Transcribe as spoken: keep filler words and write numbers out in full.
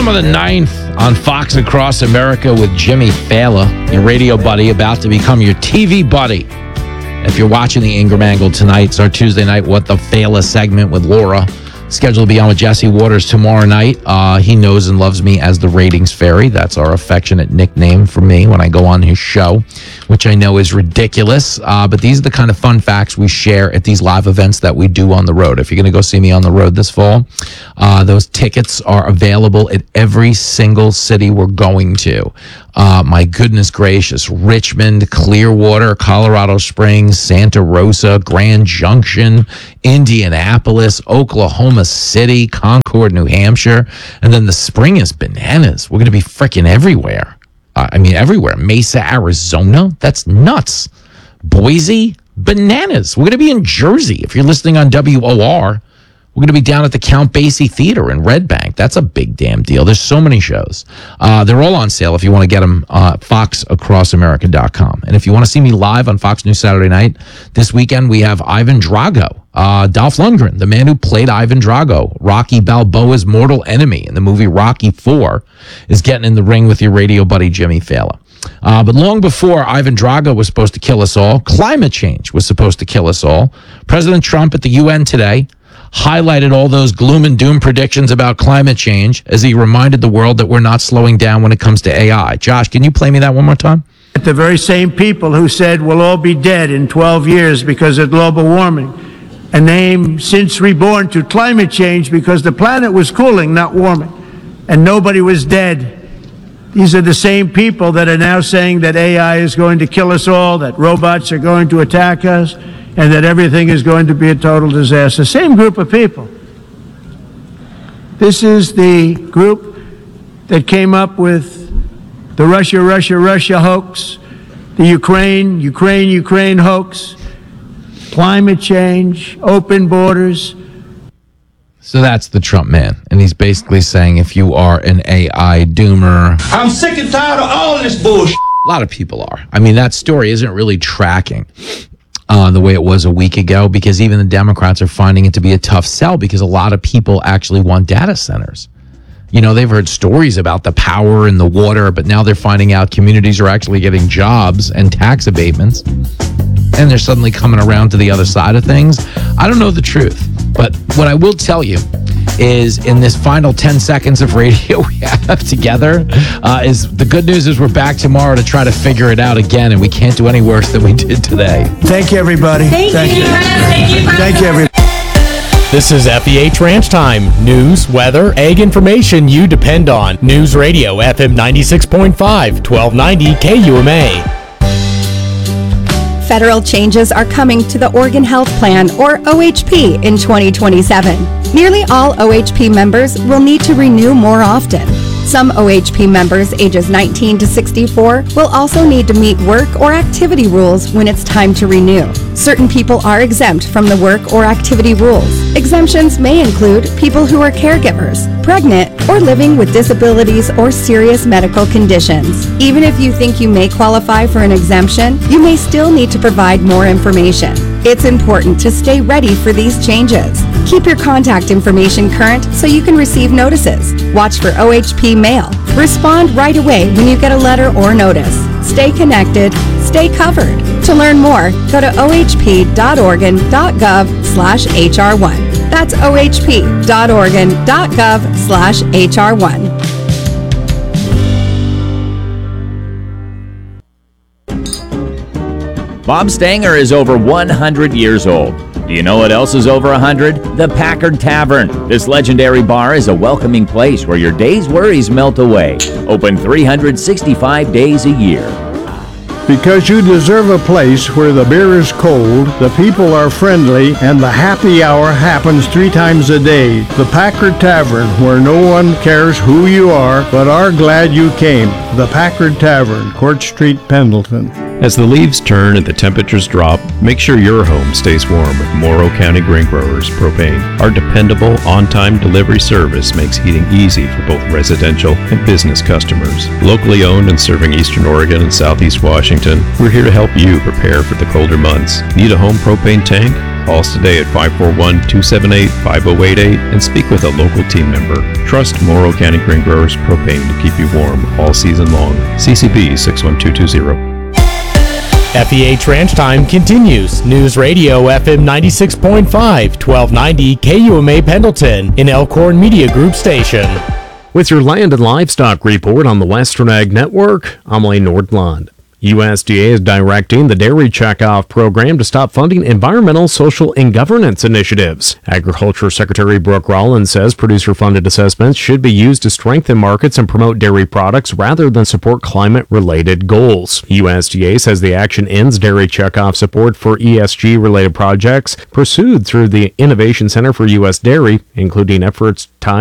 September the ninth on Fox Across America with Jimmy Fallon, your radio buddy, about to become your T V buddy. If you're watching the Ingram Angle tonight, it's our Tuesday night What the Fallon segment with Laura. Scheduled to be on with Jesse Waters tomorrow night. Uh, he knows and loves me as the Ratings Fairy. That's our affectionate nickname for me when I go on his show, which I know is ridiculous. Uh, but these are the kind of fun facts we share at these live events that we do on the road. If you're going to go see me on the road this fall, uh, those tickets are available at every single city we're going to. Uh, my goodness gracious, Richmond, Clearwater, Colorado Springs, Santa Rosa, Grand Junction, Indianapolis, Oklahoma City, Concord, New Hampshire. And then the spring is bananas. We're going to be freaking everywhere. Uh, I mean, everywhere. Mesa, Arizona. That's nuts. Boise, bananas. We're going to be in Jersey. If you're listening on W O R, we're going to be down at the Count Basie Theater in Red Bank. That's a big damn deal. There's so many shows. Uh, they're all on sale if you want to get them, uh, fox across america dot com. And if you want to see me live on Fox News Saturday night, this weekend we have Ivan Drago, uh, Dolph Lundgren, the man who played Ivan Drago, Rocky Balboa's mortal enemy in the movie Rocky four, is getting in the ring with your radio buddy Jimmy Fallon. Uh, but long before Ivan Drago was supposed to kill us all, climate change was supposed to kill us all. President Trump at the U N today highlighted all those gloom and doom predictions about climate change as he reminded the world that we're not slowing down when it comes to A I. Josh, can you play me that one more time? The very same people who said we'll all be dead in twelve years because of global warming, a name since reborn to climate change because the planet was cooling, not warming, and nobody was dead. These are the same people that are now saying that A I is going to kill us all, that robots are going to attack us, and that everything is going to be a total disaster. Same group of people. This is the group that came up with the Russia, Russia, Russia hoax, the Ukraine, Ukraine, Ukraine hoax, climate change, open borders. So that's the Trump man. And he's basically saying if you are an A I doomer. I'm sick and tired of all this bullshit. A lot of people are. I mean, that story isn't really tracking Uh, the way it was a week ago, because even the Democrats are finding it to be a tough sell because a lot of people actually want data centers. You know, they've heard stories about the power and the water, but now they're finding out communities are actually getting jobs and tax abatements, and they're suddenly coming around to the other side of things. I don't know the truth, but what I will tell you is in this final ten seconds of radio we have together uh, is the good news is we're back tomorrow to try to figure it out again, and we can't do any worse than we did today. Thank you, everybody. Thank, Thank you. you. Thank you. Thank you, everybody. This is F E H Ranch Time. News, weather, ag information you depend on. News Radio, F M ninety-six point five, twelve ninety K U M A. Federal changes are coming to the Oregon Health Plan, or O H P, in twenty twenty-seven. Nearly all O H P members will need to renew more often. Some O H P members ages nineteen to sixty-four will also need to meet work or activity rules when it's time to renew. Certain people are exempt from the work or activity rules. Exemptions may include people who are caregivers, pregnant, or living with disabilities or serious medical conditions. Even if you think you may qualify for an exemption, you may still need to provide more information. It's important to stay ready for these changes. Keep your contact information current so you can receive notices. Watch for O H P mail. Respond right away when you get a letter or notice. Stay connected. Stay covered. To learn more, go to o h p dot oregon dot gov slash h r one. That's o h p dot oregon dot gov slash h r one. Bob Stanger is over one hundred years old. Do you know what else is over one hundred? The Packard Tavern. This legendary bar is a welcoming place where your day's worries melt away. Open three hundred sixty-five days a year. Because you deserve a place where the beer is cold, the people are friendly, and the happy hour happens three times a day. The Packard Tavern, where no one cares who you are, but are glad you came. The Packard Tavern, Court Street, Pendleton. As the leaves turn and the temperatures drop, make sure your home stays warm with Morrow County Grain Growers Propane. Our dependable, on-time delivery service makes heating easy for both residential and business customers. Locally owned and serving Eastern Oregon and Southeast Washington, we're here to help you prepare for the colder months. Need a home propane tank? Call us today at five four one, two seven eight, five zero eight eight and speak with a local team member. Trust Morrow County Grain Growers Propane to keep you warm all season long. C C B six one two two zero. F E H Ranch Time continues. News Radio F M ninety-six point five, twelve ninety K U M A Pendleton, an Elkhorn Media Group station. With your land and livestock report on the Western Ag Network, I'm Lane Nordlund. U S D A is directing the Dairy Checkoff program to stop funding environmental, social, and governance initiatives. Agriculture Secretary Brooke Rollins says producer-funded assessments should be used to strengthen markets and promote dairy products rather than support climate-related goals. U S D A says the action ends Dairy Checkoff support for E S G-related projects pursued through the Innovation Center for U S Dairy, including efforts tied